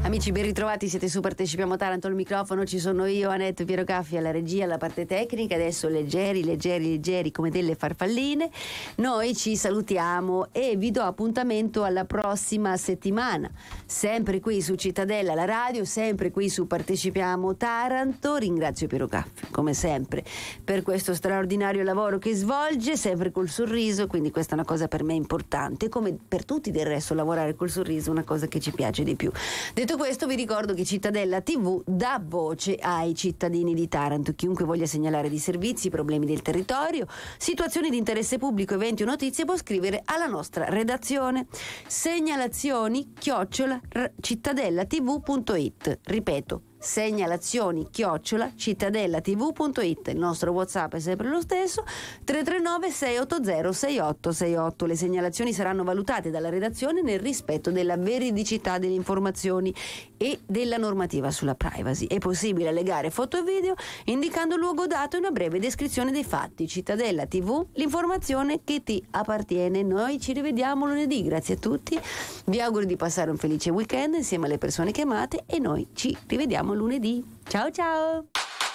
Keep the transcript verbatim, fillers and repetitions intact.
Amici, ben ritrovati, siete su Partecipiamo Taranto, al microfono ci sono io, Annette Piero Caffi alla regia, alla parte tecnica. Adesso leggeri, leggeri, leggeri come delle farfalline. Noi ci salutiamo e vi do appuntamento alla prossima settimana, sempre qui su Cittadella, la radio, sempre qui su Partecipiamo Taranto. Ringrazio Piero Caffi, come sempre, per questo straordinario lavoro che svolge, sempre col sorriso, quindi questa è una cosa per me importante, come per tutti del resto. Lavorare col sorriso è una cosa che ci piace di più. Detto questo, vi ricordo che Cittadella tivù dà voce ai cittadini di Taranto. Chiunque voglia segnalare di servizi, problemi del territorio, situazioni di interesse pubblico, eventi o notizie può scrivere alla nostra redazione. Segnalazioni chiocciola cittadellativù punto it. Ripeto, segnalazioni chiocciola cittadellativù punto it. Il nostro WhatsApp è sempre lo stesso, tre tre nove sei otto zero sei otto sei otto. Le segnalazioni saranno valutate dalla redazione nel rispetto della veridicità delle informazioni e della normativa sulla privacy. È possibile allegare foto e video indicando il luogo dato e una breve descrizione dei fatti. Cittadella tivù, l'informazione che ti appartiene. Noi ci rivediamo lunedì, grazie a tutti, vi auguro di passare un felice weekend insieme alle persone che amate e noi ci rivediamo lunedì. Ciao ciao!